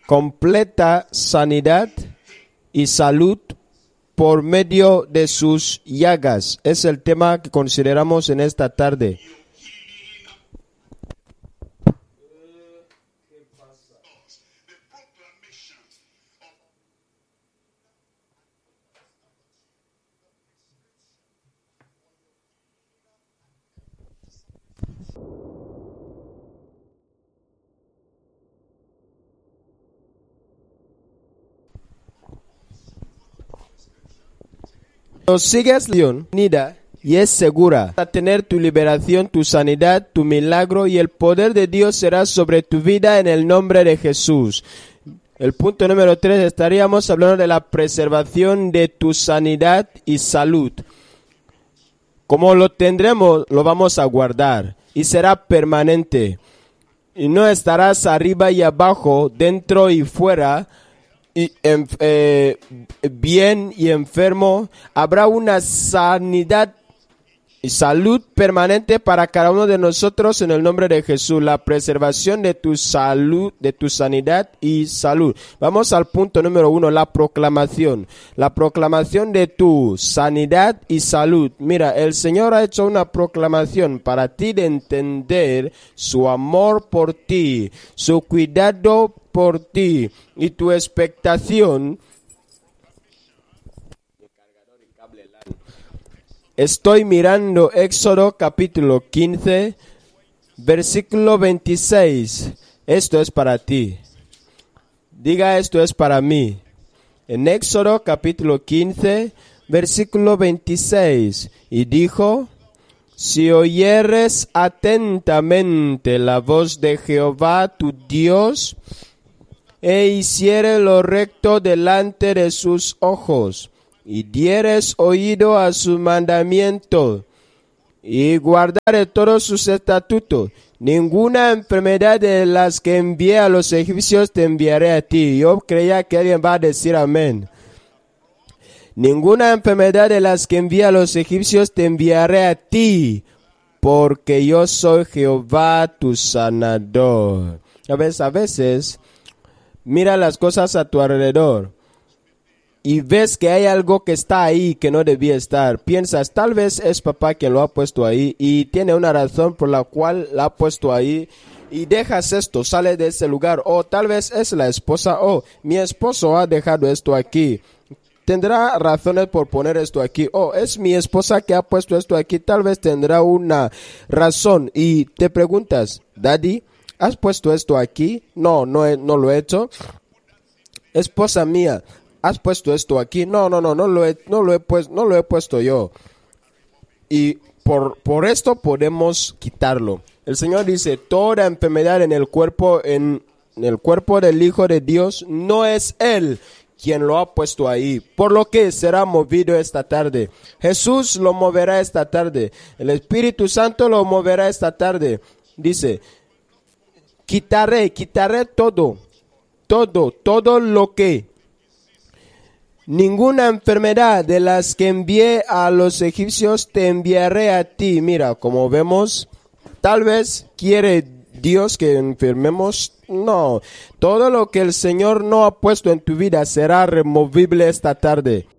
completa sanidad y salud por medio de sus llagas. Es el tema que consideramos en esta tarde. Cuando sigues unida y es segura a tener tu liberación, tu sanidad, tu milagro, y el poder de Dios será sobre tu vida en el nombre de Jesús. El punto número 3, estaríamos hablando de la preservación de tu sanidad y salud. Como lo tendremos, lo vamos a guardar y será permanente. Y no estarás arriba y abajo, dentro y fuera, y bien y enfermo. Habrá una sanidad y salud permanente para cada uno de nosotros en el nombre de Jesús. La preservación de tu salud, de tu sanidad y salud. Vamos al punto número 1, la proclamación. La proclamación de tu sanidad y salud. Mira, el Señor ha hecho una proclamación para ti de entender su amor por ti, su cuidado por ti y tu expectación. Estoy mirando Éxodo capítulo 15, versículo 26. Esto es para ti. Diga, esto es para mí. En Éxodo capítulo 15, versículo 26. Y dijo: si oyeres atentamente la voz de Jehová tu Dios, e hicieres lo recto delante de sus ojos, y dieres oído a su mandamiento, y guardares todos sus estatutos, ninguna enfermedad de las que envié a los egipcios te enviaré a ti. Yo creía que alguien va a decir amén. Ninguna enfermedad de las que envié a los egipcios te enviaré a ti, porque yo soy Jehová tu sanador. A veces mira las cosas a tu alrededor y ves que hay algo que está ahí que no debía estar. Piensas, tal vez es papá quien lo ha puesto ahí y tiene una razón por la cual la ha puesto ahí, y dejas esto, sale de ese lugar. O tal vez es la esposa, mi esposo ha dejado esto aquí. Tendrá razones por poner esto aquí. Es mi esposa que ha puesto esto aquí. Tal vez tendrá una razón. Y te preguntas, Daddy, ¿has puesto esto aquí? No lo he hecho. Esposa mía, ¿has puesto esto aquí? No lo he puesto yo. Y por esto podemos quitarlo. El Señor dice, toda enfermedad en el cuerpo del Hijo de Dios, no es Él quien lo ha puesto ahí, por lo que será movido esta tarde. Jesús lo moverá esta tarde. El Espíritu Santo lo moverá esta tarde. Dice, quitaré todo lo que, ninguna enfermedad de las que envié a los egipcios te enviaré a ti. Mira, como vemos, tal vez quiere Dios que enfermemos. No, todo lo que el Señor no ha puesto en tu vida será removible esta tarde.